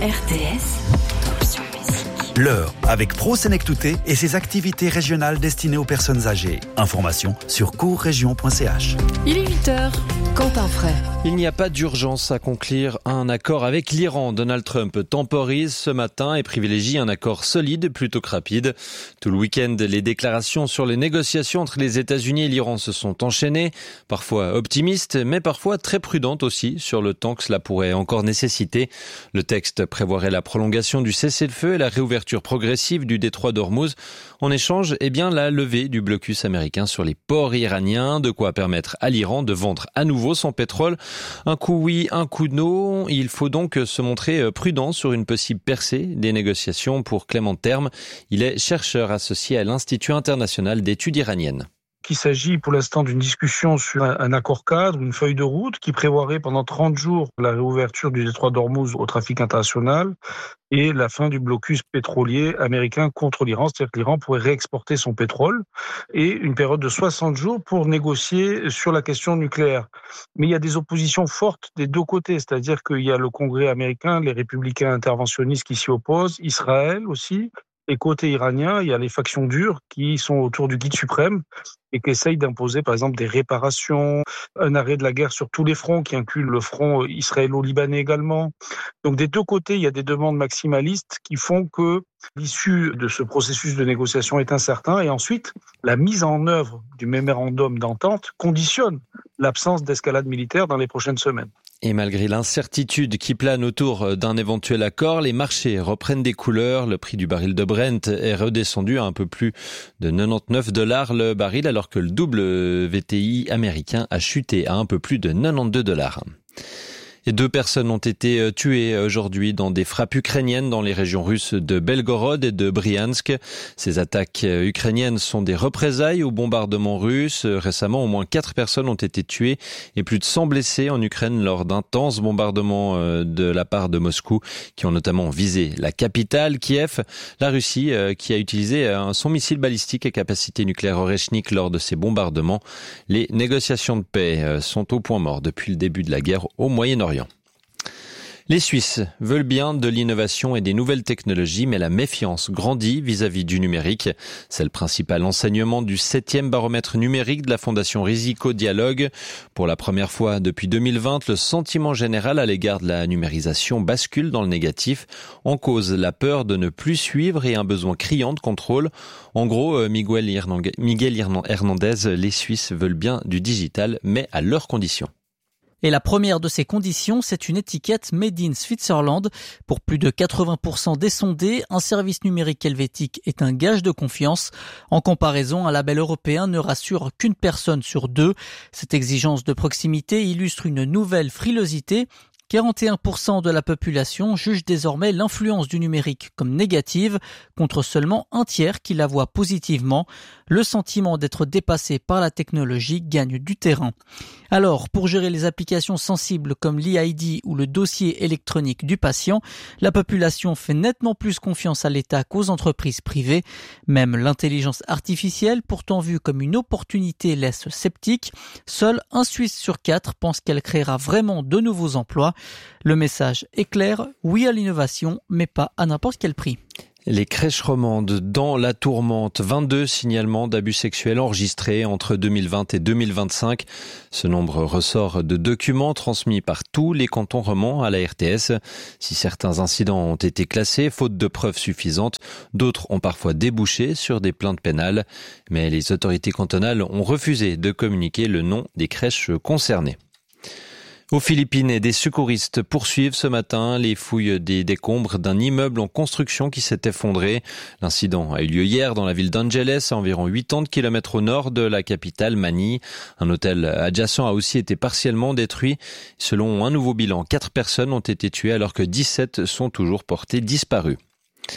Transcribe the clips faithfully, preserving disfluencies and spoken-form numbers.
R T S, Top sur musique. L'heure avec Pro Sénectouté et ses activités régionales destinées aux personnes âgées. Information sur courrégion point c h. Il est huit heures. Quentin Fray. Il n'y a pas d'urgence à conclure un accord avec l'Iran. Donald Trump temporise ce matin et privilégie un accord solide plutôt que rapide. Tout le week-end, les déclarations sur les négociations entre les États-Unis et l'Iran se sont enchaînées, parfois optimistes, mais parfois très prudentes aussi sur le temps que cela pourrait encore nécessiter. Le texte prévoirait la prolongation du cessez-le-feu et la réouverture progressive du détroit d'Ormuz. En échange, eh bien, la levée du blocus américain sur les ports iraniens, de quoi permettre à l'Iran de vendre à nouveau son pétrole. Un coup oui, un coup non. Il faut donc se montrer prudent sur une possible percée des négociations pour Clément Terme. Il est chercheur associé à l'Institut international d'études iraniennes. Qu'il s'agit pour l'instant d'une discussion sur un accord cadre, une feuille de route qui prévoirait pendant trente jours la réouverture du détroit d'Ormuz au trafic international et la fin du blocus pétrolier américain contre l'Iran, c'est-à-dire que l'Iran pourrait réexporter son pétrole, et une période de soixante jours pour négocier sur la question nucléaire. Mais il y a des oppositions fortes des deux côtés, c'est-à-dire qu'il y a le Congrès américain, les républicains interventionnistes qui s'y opposent, Israël aussi. Et côté iranien, il y a les factions dures qui sont autour du guide suprême et qui essayent d'imposer, par exemple, des réparations, un arrêt de la guerre sur tous les fronts, qui inclut le front israélo-libanais également. Donc, des deux côtés, il y a des demandes maximalistes qui font que l'issue de ce processus de négociation est incertain. Et ensuite, la mise en œuvre du mémorandum d'entente conditionne l'absence d'escalade militaire dans les prochaines semaines. Et malgré l'incertitude qui plane autour d'un éventuel accord, les marchés reprennent des couleurs. Le prix du baril de Brent est redescendu à un peu plus de quatre-vingt-dix-neuf dollars le baril, alors que le W T I américain a chuté à un peu plus de quatre-vingt-douze dollars. Et deux personnes ont été tuées aujourd'hui dans des frappes ukrainiennes dans les régions russes de Belgorod et de Briansk. Ces attaques ukrainiennes sont des représailles aux bombardements russes. Récemment, au moins quatre personnes ont été tuées et plus de cent blessés en Ukraine lors d'intenses bombardements de la part de Moscou, qui ont notamment visé la capitale, Kiev. La Russie, qui a utilisé son missile balistique à capacité nucléaire Oreshnik lors de ces bombardements. Les négociations de paix sont au point mort depuis le début de la guerre au Moyen-Orient. Les Suisses veulent bien de l'innovation et des nouvelles technologies, mais la méfiance grandit vis-à-vis du numérique. C'est le principal enseignement du septième baromètre numérique de la Fondation Risico Dialogue. Pour la première fois depuis deux mille vingt, le sentiment général à l'égard de la numérisation bascule dans le négatif. En cause, la peur de ne plus suivre et un besoin criant de contrôle. En gros, Miguel Hernandez, les Suisses veulent bien du digital, mais à leurs conditions. Et la première de ces conditions, c'est une étiquette Made in Switzerland. Pour plus de quatre-vingts pour cent des sondés, un service numérique helvétique est un gage de confiance. En comparaison, un label européen ne rassure qu'une personne sur deux. Cette exigence de proximité illustre une nouvelle frilosité. quarante et un pour cent de la population juge désormais l'influence du numérique comme négative, contre seulement un tiers qui la voit positivement. Le sentiment d'être dépassé par la technologie gagne du terrain. Alors, pour gérer les applications sensibles comme l'E I D ou le dossier électronique du patient, la population fait nettement plus confiance à l'État qu'aux entreprises privées. Même l'intelligence artificielle, pourtant vue comme une opportunité, laisse sceptique. Seul un Suisse sur quatre pense qu'elle créera vraiment de nouveaux emplois. Le message est clair, oui à l'innovation, mais pas à n'importe quel prix. Les crèches romandes dans la tourmente, vingt-deux signalements d'abus sexuels enregistrés entre deux mille vingt et deux mille vingt-cinq. Ce nombre ressort de documents transmis par tous les cantons romans à la R T S. Si certains incidents ont été classés, faute de preuves suffisantes, d'autres ont parfois débouché sur des plaintes pénales. Mais les autorités cantonales ont refusé de communiquer le nom des crèches concernées. Aux Philippines, des secouristes poursuivent ce matin les fouilles des décombres d'un immeuble en construction qui s'est effondré. L'incident a eu lieu hier dans la ville d'Angeles, à environ quatre-vingts kilomètres au nord de la capitale Manille. Un hôtel adjacent a aussi été partiellement détruit. Selon un nouveau bilan, quatre personnes ont été tuées alors que dix-sept sont toujours portées disparues.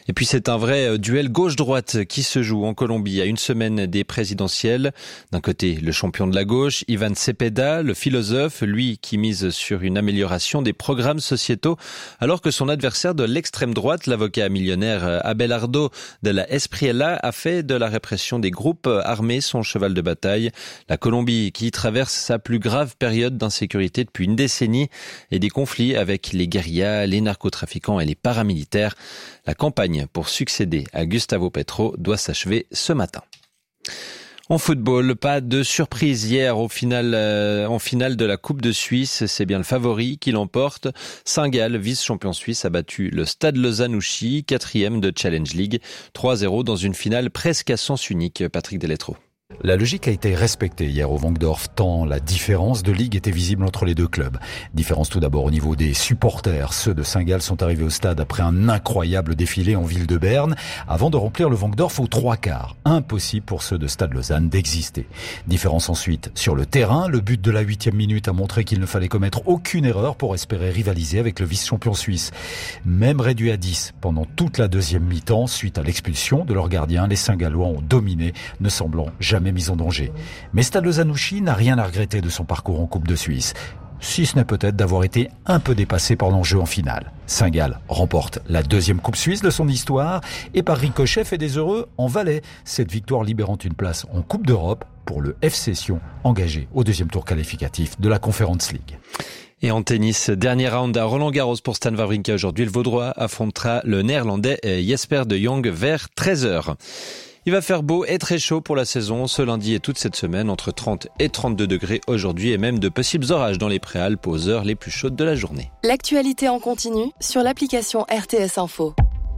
Et puis c'est un vrai duel gauche-droite qui se joue en Colombie à une semaine des présidentielles. D'un côté, le champion de la gauche, Ivan Cepeda, le philosophe, lui qui mise sur une amélioration des programmes sociétaux, alors que son adversaire de l'extrême droite, l'avocat millionnaire Abelardo de la Espriella, a fait de la répression des groupes armés son cheval de bataille. La Colombie qui traverse sa plus grave période d'insécurité depuis une décennie et des conflits avec les guérillas, les narcotrafiquants et les paramilitaires. La campagne pour succéder à Gustavo Petro doit s'achever ce matin. En football, pas de surprise hier au final, euh, en finale de la Coupe de Suisse. C'est bien le favori qui l'emporte. Saint-Gall, vice-champion suisse, a battu le Stade Lausanne-Ouchy, quatrième de Challenge League, trois zéro dans une finale presque à sens unique. Patrick Deletreau. La logique a été respectée hier au Wankdorf, tant la différence de ligue était visible entre les deux clubs. Différence tout d'abord au niveau des supporters. Ceux de Saint-Gall sont arrivés au stade après un incroyable défilé en ville de Berne, avant de remplir le Wankdorf aux trois quarts. Impossible pour ceux de Stade Lausanne d'exister. Différence ensuite sur le terrain. Le but de la huitième minute a montré qu'il ne fallait commettre aucune erreur pour espérer rivaliser avec le vice-champion suisse. Même réduit à dix pendant toute la deuxième mi-temps, suite à l'expulsion de leur gardien, les Saint-Gallois ont dominé, ne semblant jamais mise en danger. Mais Stade Lausanne-Ouchy n'a rien à regretter de son parcours en Coupe de Suisse, si ce n'est peut-être d'avoir été un peu dépassé par l'enjeu en finale. Saint-Gall remporte la deuxième Coupe suisse de son histoire et par ricochet fait des heureux en Valais. Cette victoire libérant une place en Coupe d'Europe pour le F C Sion, engagé au deuxième tour qualificatif de la Conference League. Et en tennis, dernier round à Roland-Garros pour Stan Wawrinka aujourd'hui. Le Vaudois affrontera le Néerlandais Jesper de Jong vers treize heures. Il va faire beau et très chaud pour la saison ce lundi et toute cette semaine, entre trente et trente-deux degrés aujourd'hui et même de possibles orages dans les Préalpes aux heures les plus chaudes de la journée. L'actualité en continu sur l'application R T S Info.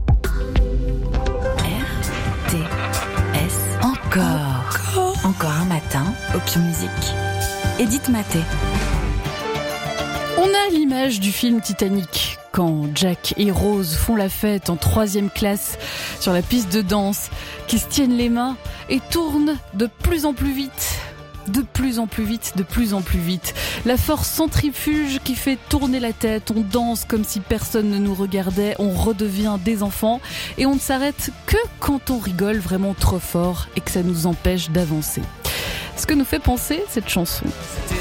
R T S Encore. Encore, Encore un matin, Opium Musique. Edith Maté. On a l'image du film Titanic, quand Jack et Rose font la fête en troisième classe sur la piste de danse, qui se tiennent les mains et tournent de plus en plus vite, de plus en plus vite, de plus en plus vite. La force centrifuge qui fait tourner la tête, on danse comme si personne ne nous regardait, on redevient des enfants et on ne s'arrête que quand on rigole vraiment trop fort et que ça nous empêche d'avancer. Ce que nous fait penser cette chanson.